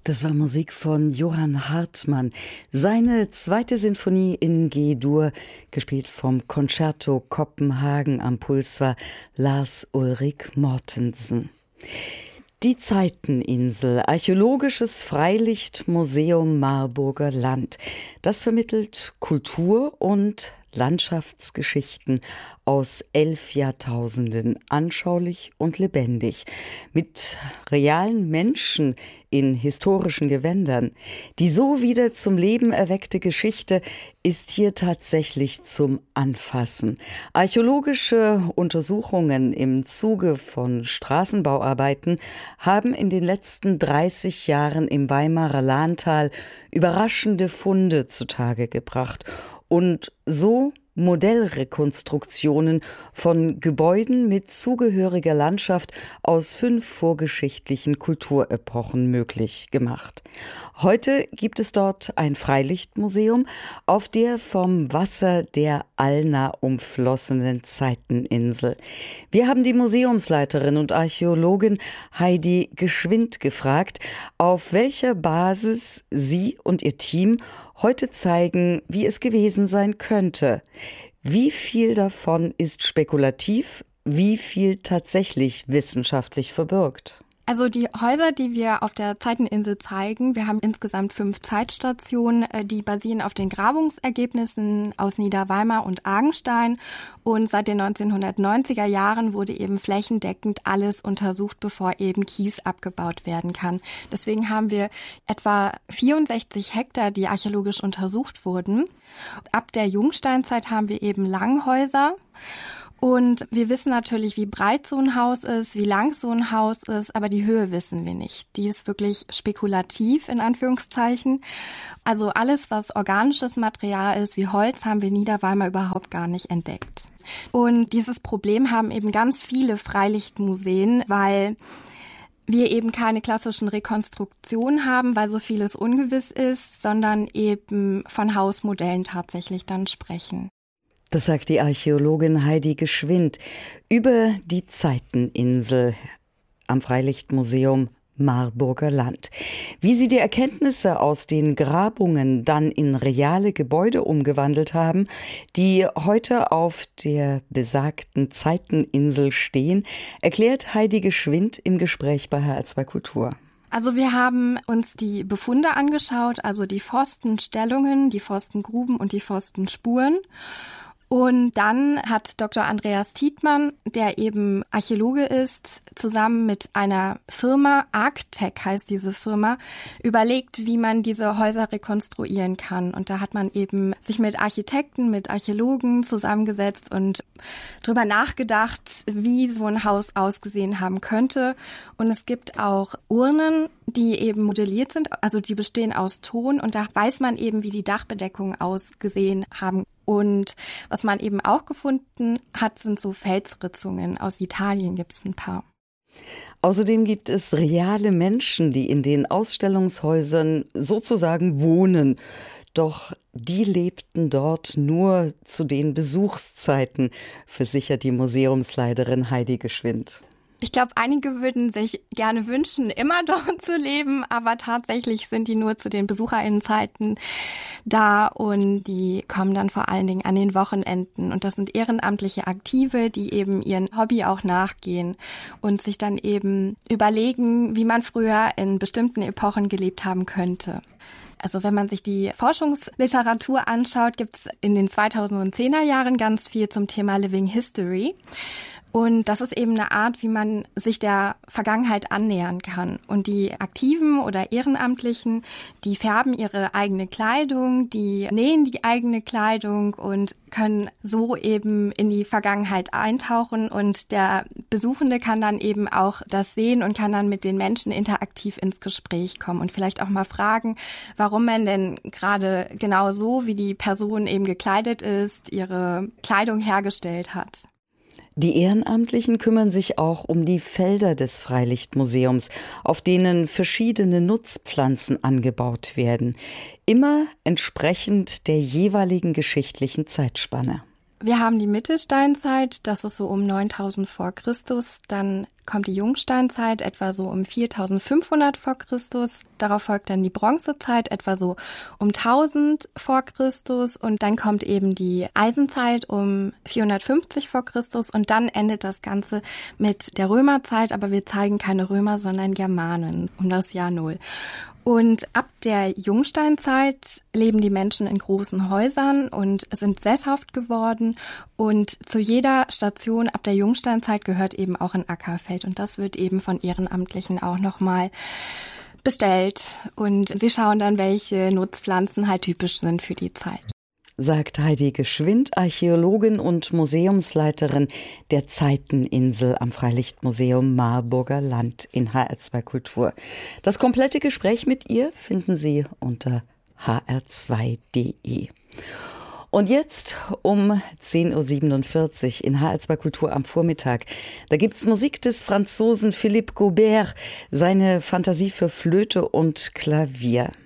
Das war Musik von Johann Hartmann. Seine zweite Sinfonie in G-Dur, gespielt vom Concerto Kopenhagen am Puls, war Lars Ulrik Mortensen. Die Zeiteninsel, archäologisches Freilichtmuseum Marburger Land. Das vermittelt Kultur und Landschaftsgeschichten aus 11 Jahrtausenden, anschaulich und lebendig, mit realen Menschen in historischen Gewändern. Die so wieder zum Leben erweckte Geschichte ist hier tatsächlich zum Anfassen. Archäologische Untersuchungen im Zuge von Straßenbauarbeiten haben in den letzten 30 Jahren im Weimarer Lahntal überraschende Funde zutage gebracht und so Modellrekonstruktionen von Gebäuden mit zugehöriger Landschaft aus 5 vorgeschichtlichen Kulturepochen möglich gemacht. Heute gibt es dort ein Freilichtmuseum auf der vom Wasser der Alna umflossenen Zeiteninsel. Wir haben die Museumsleiterin und Archäologin Heidi Geschwind gefragt, auf welcher Basis sie und ihr Team heute zeigen, wie es gewesen sein könnte. Wie viel davon ist spekulativ, wie viel tatsächlich wissenschaftlich verbirgt? Also die Häuser, die wir auf der Zeiteninsel zeigen, wir haben insgesamt 5 Zeitstationen, die basieren auf den Grabungsergebnissen aus Niederweimar und Argenstein. Und seit den 1990er Jahren wurde eben flächendeckend alles untersucht, bevor eben Kies abgebaut werden kann. Deswegen haben wir etwa 64 Hektar, die archäologisch untersucht wurden. Ab der Jungsteinzeit haben wir eben Langhäuser. Und wir wissen natürlich, wie breit so ein Haus ist, wie lang so ein Haus ist, aber die Höhe wissen wir nicht. Die ist wirklich spekulativ, in Anführungszeichen. Also alles, was organisches Material ist, wie Holz, haben wir in Niederweimar überhaupt gar nicht entdeckt. Und dieses Problem haben eben ganz viele Freilichtmuseen, weil wir eben keine klassischen Rekonstruktionen haben, weil so vieles ungewiss ist, sondern eben von Hausmodellen tatsächlich dann sprechen. Das sagt die Archäologin Heidi Geschwind über die Zeiteninsel am Freilichtmuseum Marburger Land. Wie sie die Erkenntnisse aus den Grabungen dann in reale Gebäude umgewandelt haben, die heute auf der besagten Zeiteninsel stehen, erklärt Heidi Geschwind im Gespräch bei HR2 Kultur. Also wir haben uns die Befunde angeschaut, also die Pfostenstellungen, die Pfostengruben und die Pfostenspuren. Und dann hat Dr. Andreas Tietmann, der eben Archäologe ist, zusammen mit einer Firma, Arctec heißt diese Firma, überlegt, wie man diese Häuser rekonstruieren kann. Und da hat man eben sich mit Architekten, mit Archäologen zusammengesetzt und drüber nachgedacht, wie so ein Haus ausgesehen haben könnte. Und es gibt auch Urnen, die eben modelliert sind, also die bestehen aus Ton. Und da weiß man eben, wie die Dachbedeckungen ausgesehen haben. Und was man eben auch gefunden hat, sind so Felsritzungen. Aus Italien gibt es ein paar. Außerdem gibt es reale Menschen, die in den Ausstellungshäusern sozusagen wohnen. Doch die lebten dort nur zu den Besuchszeiten, versichert die Museumsleiterin Heidi Geschwind. Ich glaube, einige würden sich gerne wünschen, immer dort zu leben, aber tatsächlich sind die nur zu den BesucherInnenzeiten da und die kommen dann vor allen Dingen an den Wochenenden. Und das sind ehrenamtliche Aktive, die eben ihren Hobby auch nachgehen und sich dann eben überlegen, wie man früher in bestimmten Epochen gelebt haben könnte. Also wenn man sich die Forschungsliteratur anschaut, gibt es in den 2010er Jahren ganz viel zum Thema Living History. Und das ist eben eine Art, wie man sich der Vergangenheit annähern kann. Und die Aktiven oder Ehrenamtlichen, die färben ihre eigene Kleidung, die nähen die eigene Kleidung und können so eben in die Vergangenheit eintauchen. Und der Besuchende kann dann eben auch das sehen und kann dann mit den Menschen interaktiv ins Gespräch kommen und vielleicht auch mal fragen, warum man denn gerade genau so, wie die Person eben gekleidet ist, ihre Kleidung hergestellt hat. Die Ehrenamtlichen kümmern sich auch um die Felder des Freilichtmuseums, auf denen verschiedene Nutzpflanzen angebaut werden, immer entsprechend der jeweiligen geschichtlichen Zeitspanne. Wir haben die Mittelsteinzeit, das ist so um 9000 vor Christus. Dann kommt die Jungsteinzeit, etwa so um 4500 vor Christus. Darauf folgt dann die Bronzezeit, etwa so um 1000 vor Christus. Und dann kommt eben die Eisenzeit um 450 vor Christus. Und dann endet das Ganze mit der Römerzeit. Aber wir zeigen keine Römer, sondern Germanen um das Jahr 0. Und ab der Jungsteinzeit leben die Menschen in großen Häusern und sind sesshaft geworden. Und zu jeder Station ab der Jungsteinzeit gehört eben auch ein Ackerfeld. Und das wird eben von Ehrenamtlichen auch nochmal bestellt. Und sie schauen dann, welche Nutzpflanzen halt typisch sind für die Zeit. Sagt Heidi Geschwind, Archäologin und Museumsleiterin der Zeiteninsel am Freilichtmuseum Marburger Land in HR2 Kultur. Das komplette Gespräch mit ihr finden Sie unter hr2.de. Und jetzt um 10.47 Uhr in HR2 Kultur am Vormittag. Da gibt's Musik des Franzosen Philippe Gaubert, seine Fantasie für Flöte und Klavier.